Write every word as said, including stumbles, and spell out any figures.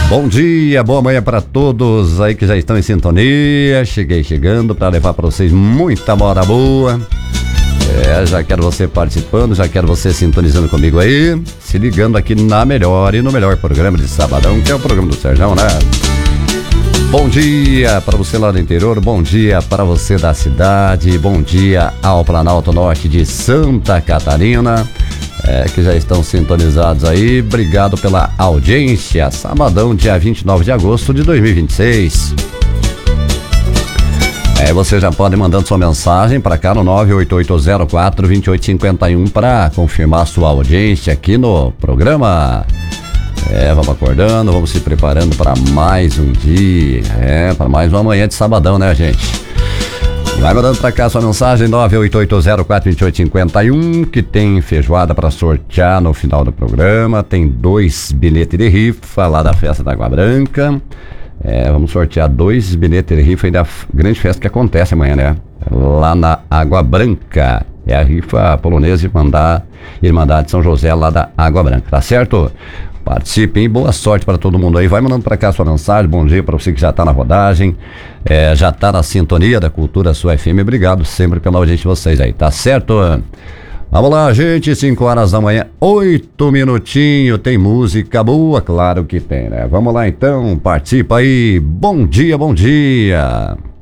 Bom dia, boa manhã para todos aí que já estão em sintonia. Cheguei chegando para levar para vocês muita moda boa. É, já quero você participando, já quero você sintonizando comigo aí, se ligando aqui na melhor e no melhor programa de sabadão, que é o programa do Serjão, né? Bom dia para você lá do interior, bom dia para você da cidade, bom dia ao Planalto Norte de Santa Catarina. É, que já estão sintonizados aí, obrigado pela audiência. Sabadão, dia vinte e nove de agosto de dois mil e vinte e seis. É, você já pode mandando sua mensagem para cá no nove oito oito zero quatro dois oito cinco um para confirmar sua audiência aqui no programa. É, vamos acordando, vamos se preparando para mais um dia, é, para mais uma manhã de sabadão, né, gente? Vai mandando pra cá sua mensagem nove oito oito zero quatro dois oito cinco um, que tem feijoada pra sortear no final do programa, tem dois bilhetes de rifa lá da festa da Água Branca. É, vamos sortear dois bilhetes de rifa aí da grande festa que acontece amanhã, né? Lá na Água Branca. É a rifa polonesa Irmandade, Irmandade de São José lá da Água Branca, tá certo? Participem, boa sorte para todo mundo aí. Vai mandando para cá sua mensagem. Bom dia para você que já está na rodagem, é, já está na sintonia da Cultura Sua F M. Obrigado sempre pela audiência de vocês aí, tá certo? Vamos lá, gente, cinco horas da manhã, oito minutinhos. Tem música boa? Claro que tem, né? Vamos lá então, participa aí. Bom dia, bom dia.